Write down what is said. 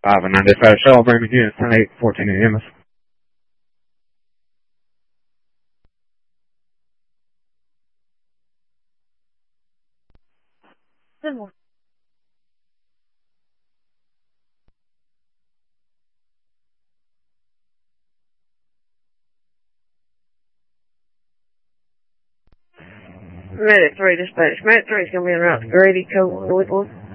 5 and 9 dispatch, Shell Brandon units 10-8-14 EMS. Medic 3 dispatch. Medic 3 is going to be en route to Grady, code 1 Louisville.